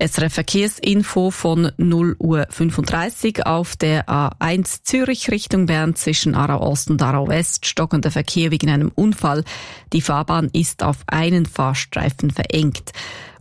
SRF Verkehrsinfo von 0:35 Uhr auf der A1 Zürich Richtung Bern zwischen Aarau Ost und Aarau West stockender Verkehr wegen einem Unfall. Die Fahrbahn ist auf einen Fahrstreifen verengt.